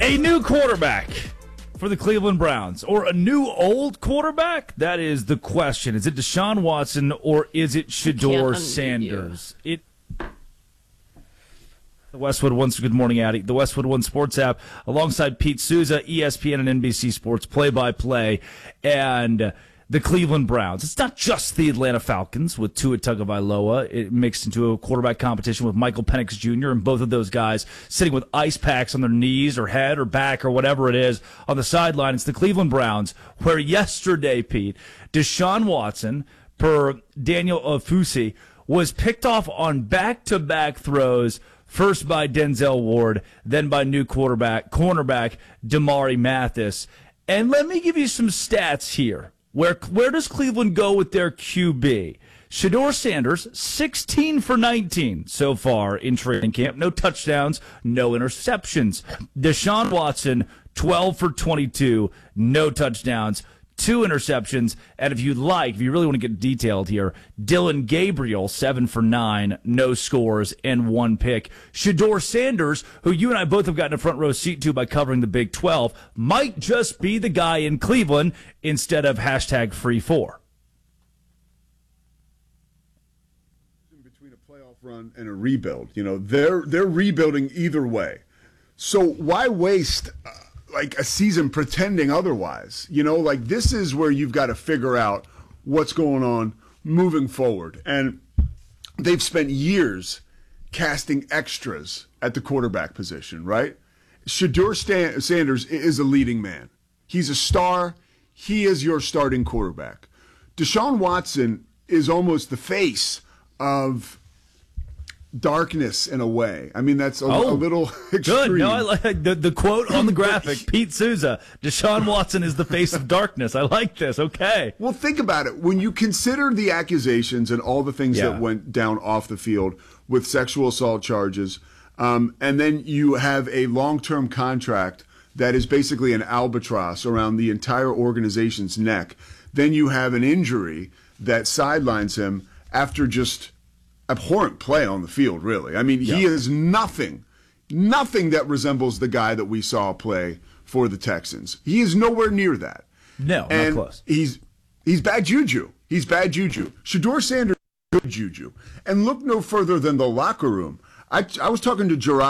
A new quarterback for the Cleveland Browns, or a new old quarterback? That is the question. Is it Deshaun Watson or is it Shedeur Sanders? The Westwood One, good morning, Addy. The Westwood One Sports app, alongside Pete Souza, ESPN and NBC Sports play-by-play, and the Cleveland Browns. It's not just the Atlanta Falcons with Tua Tagovailoa. It mixed into a quarterback competition with Michael Penix Jr., and both of those guys sitting with ice packs on their knees or head or back or whatever it is on the sideline. It's the Cleveland Browns, where yesterday, Pete, Deshaun Watson, per Daniel Ofusi, was picked off on back-to-back throws, first by Denzel Ward, then by new cornerback Damari Mathis. And let me give you some stats here. Where does Cleveland go with their QB? Shedeur Sanders, 16 for 19 so far in training camp. No touchdowns, no interceptions. Deshaun Watson, 12 for 22, no touchdowns, 2 interceptions. And if you really want to get detailed here, Dylan Gabriel, 7 for 9, no scores, and 1 pick. Shedeur Sanders, who you and I both have gotten a front row seat to by covering the Big 12, might just be the guy in Cleveland instead of #free4. Between a playoff run and a rebuild, they're rebuilding either way. So why waste like a season pretending otherwise? This is where you've got to figure out what's going on moving forward. And they've spent years casting extras at the quarterback position, right? Shedeur Sanders is a leading man. He's a star. He is your starting quarterback. Deshaun Watson is almost the face of darkness in a way. I mean, that's a little extreme. Good. No, I like the quote on the graphic. Pete Souza, Deshaun Watson is the face of darkness. I like this. Okay. Well, think about it. When you consider the accusations and all the things that went down off the field with sexual assault charges, and then you have a long-term contract that is basically an albatross around the entire organization's neck, then you have an injury that sidelines him after just abhorrent play on the field, really. I mean, he is nothing that resembles the guy that we saw play for the Texans. He is nowhere near that. No, and not close. He's bad juju. He's bad juju. Shedeur Sanders, good juju. And look no further than the locker room. I was talking to Gerard